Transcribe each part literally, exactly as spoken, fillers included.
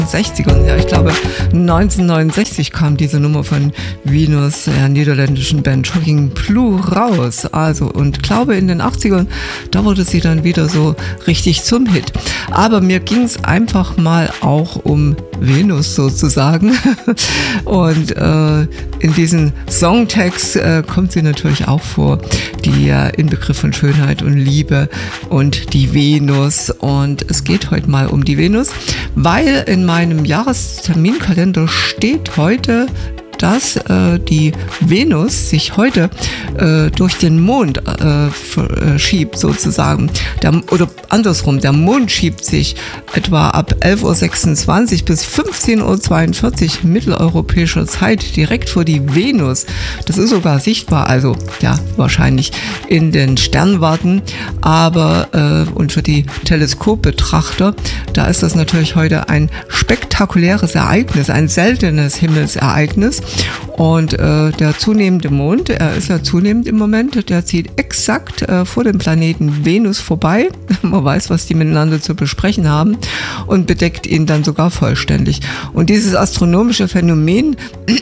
sechzigern, ja, ich glaube neunzehnhundertneunundsechzig kam diese Nummer von Venus, der niederländischen Band Shocking Blue, raus. Also, und glaube in den achtzigern, da wurde sie dann wieder so richtig zum Hit. Aber mir ging es einfach mal auch um Venus sozusagen. Und äh, in diesen Songtext äh, kommt sie natürlich auch vor, die ja äh, Inbegriff von Schönheit und Liebe und die Venus. Und es geht heute mal um die Venus, weil in meinem Jahresterminkalender steht heute, dass äh, die Venus sich heute äh, durch den Mond äh, f- äh, schiebt sozusagen. Der, oder andersrum, der Mond schiebt sich etwa ab elf Uhr sechsundzwanzig bis fünfzehn Uhr zweiundvierzig mitteleuropäischer Zeit direkt vor die Venus. Das ist sogar sichtbar, also ja, wahrscheinlich in den Sternwarten, aber äh, und für die Teleskopbetrachter, da ist das natürlich heute ein spektakuläres Ereignis, ein seltenes Himmelsereignis. Und äh, der zunehmende Mond, er ist ja zunehmend im Moment, der zieht exakt äh, vor dem Planeten Venus vorbei. Man weiß, was die miteinander zu besprechen haben, und bedeckt ihn dann sogar vollständig. Und dieses astronomische Phänomen,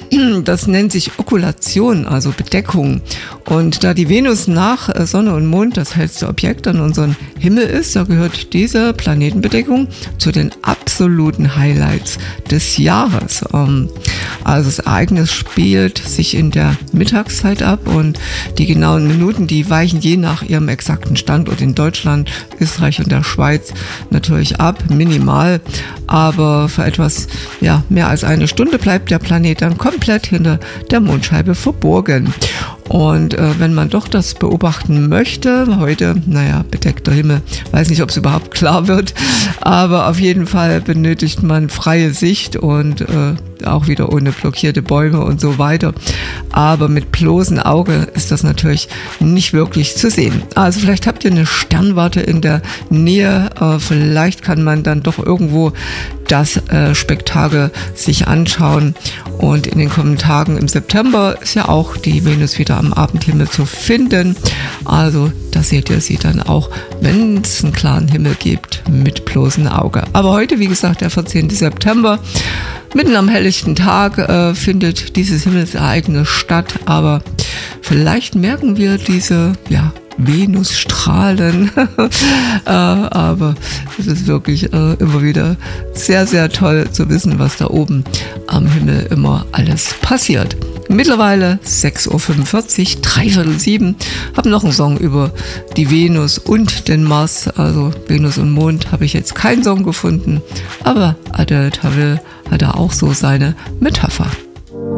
das nennt sich Okkultation, also Bedeckung. Und da die Venus nach äh, Sonne und Mond das hellste Objekt an unserem Himmel ist, da gehört diese Planetenbedeckung zu den absoluten Highlights des Jahres. Ähm, also das Ereignis spielt sich in der Mittagszeit ab, und die genauen Minuten, die weichen je nach ihrem exakten Standort in Deutschland, Österreich und der Schweiz natürlich ab, minimal, aber für etwas ja, mehr als eine Stunde bleibt der Planet dann komplett hinter der Mondscheibe verborgen. Und äh, wenn man doch das beobachten möchte, heute, naja, bedeckter Himmel, weiß nicht, ob es überhaupt klar wird, aber auf jeden Fall benötigt man freie Sicht und äh, auch wieder ohne blockierte Bäume und so weiter. Aber mit bloßem Auge ist das natürlich nicht wirklich zu sehen. Also vielleicht habt ihr eine Sternwarte in der Nähe, äh, vielleicht kann man dann doch irgendwo das äh, Spektakel sich anschauen. Und in den kommenden Tagen im September ist ja auch die Venus wieder am Abendhimmel zu finden. Also da seht ihr sie dann auch, wenn es einen klaren Himmel gibt, mit bloßem Auge. Aber heute, wie gesagt, der vierzehnten September, mitten am helllichten Tag äh, findet dieses Himmelsereignis statt. Aber vielleicht merken wir diese, ja, Venusstrahlen, äh, aber es ist wirklich äh, immer wieder sehr, sehr toll zu wissen, was da oben am Himmel immer alles passiert. Mittlerweile sechs Uhr fünfundvierzig, dreiviertel sieben, habe noch einen Song über die Venus und den Mars, also Venus und Mond habe ich jetzt keinen Song gefunden, aber Adele Tawil hat da auch so seine Metapher.